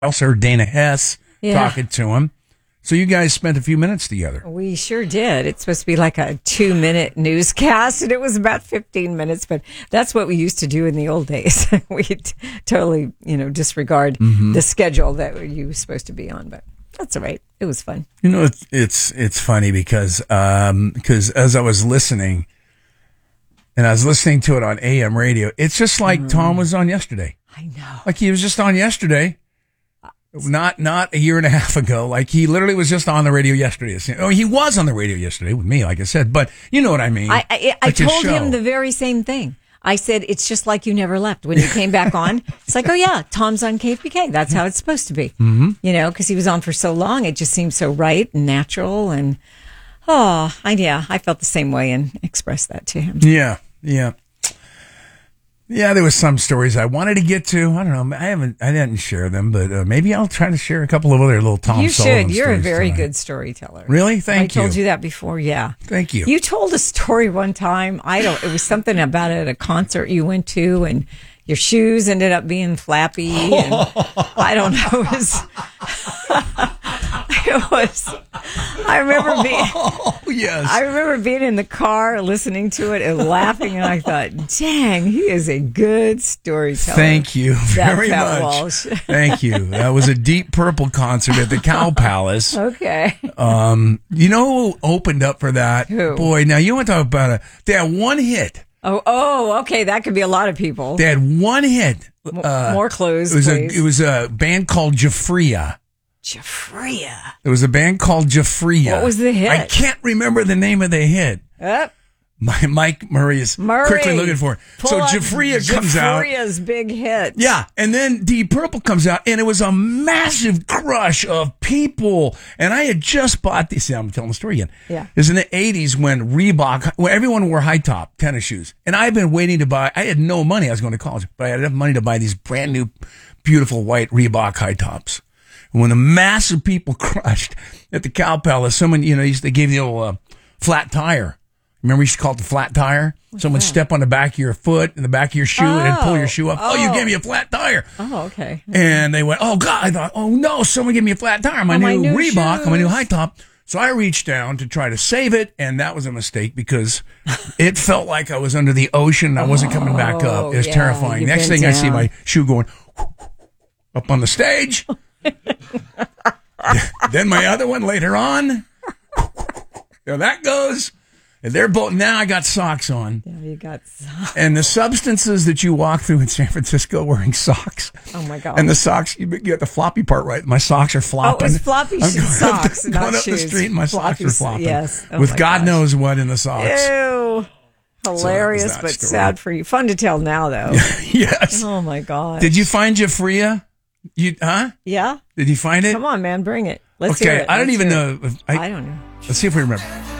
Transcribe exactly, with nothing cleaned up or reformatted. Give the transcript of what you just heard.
also heard Dana Hess Yeah. talking to him. So you guys spent a few minutes together. We sure did. It's supposed to be like a two-minute newscast, and it was about fifteen minutes, but that's what we used to do in the old days. We'd totally, you know, disregard Mm-hmm. the schedule that you were supposed to be on, but that's all right. It was fun. You know, it's it's, it's funny because um, because as I was listening, and I was listening to it on A M radio, it's just like Mm. Tom was on yesterday. I know. Like he was just on yesterday. Not not a year and a half ago. Like he literally was just on the radio yesterday. Oh, he was on the radio yesterday with me, like I said. But you know what I mean. I I, I Like his told show. him the very same thing. I said, it's just like you never left. When you came back on, it's like, oh, yeah, Tom's on K P K. That's how it's supposed to be. Mm-hmm. You know, because he was on for so long. It just seemed so right and natural. And, oh, I, yeah, I felt the same way and expressed that to him. Yeah, yeah. Yeah, there was some stories I wanted to get to. I don't know. I haven't, I didn't share them, but uh, maybe I'll try to share a couple of other little Tom You Sullivan should. You're a stories very tonight. good storyteller. Really? Thank I told you. you that before, yeah. Thank you. You told a story one time. I don't, it was something about at a concert you went to, and your shoes ended up being flappy. And I don't know. It was, it was, I remember being, Oh, yes. I remember being in the car listening to it and laughing, and I thought, dang, he is a good storyteller. Thank you That very Pat much. Walsh. Thank you. That was a Deep Purple concert at the Cow Palace. Okay. Um, you know who opened up for that? Who? Boy, now you want to talk about a, they had one hit. Oh, oh, okay. That could be a lot of people. They had one hit. Uh, More clues, it was please. a it was a band called Jafria. Jafria. There was a band called Jafria. What was the hit? I can't remember the name of the hit. Up. My Mike Murray is Murray. quickly looking for it. Pull So up Jafria comes out. Jafria's big hit. Yeah, and then Deep Purple comes out, and it was a massive crush of people. And I had just bought these. See, I'm telling the story again. Yeah. It was in the eighties when Reebok, when everyone wore high top tennis shoes. And I've been waiting to buy, I had no money. I was going to college, but I had enough money to buy these brand new, beautiful white Reebok high tops. And when the mass of people crushed at the Cow Palace, someone, you know, used- they gave the old uh, flat tire. Remember, we used to call it the flat tire? Someone would step on the back of your foot and the back of your shoe and then pull your shoe up. Oh, you oh. gave me a flat tire. Oh, okay. And they went, oh, God. I thought, oh, no, someone gave me a flat tire. My Oh, new my new Reebok, my new shoes. high top. So I reached down to try to save it, and that was a mistake because it felt like I was under the ocean and I wasn't coming back up. It was Oh, yeah, terrifying. you've Next been thing I see down. my shoe going up on the stage. Then my other one later on. There that goes. And they're both, now I got socks on. Yeah, you got. And the substances that you walk through in San Francisco wearing socks. Oh my God. And the socks, you got the floppy part right. My socks are flopping. Oh, it was floppy I'm going socks, up, not going up the shoes. street and my Floppy socks are s- flopping. yes. Oh With my God gosh. knows what in the socks. Ew. Hilarious, that but story. sad for you. Fun to tell now, though. Yes. Oh my God. Did you find Jafria? You, huh? Yeah. Did you find it? Come on, man. Bring it. Let's hear Okay. it. I don't Let's even hear it. know. If, I, I don't know. Let's see if we remember.